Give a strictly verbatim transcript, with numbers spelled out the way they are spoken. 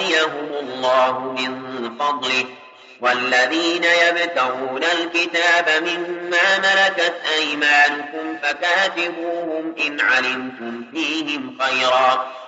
يؤتيهم الله من فضله، والذين يبتغون الكتاب مما ملكت أيمانكم فكاتبوهم إن علمتم فيهم خيرا،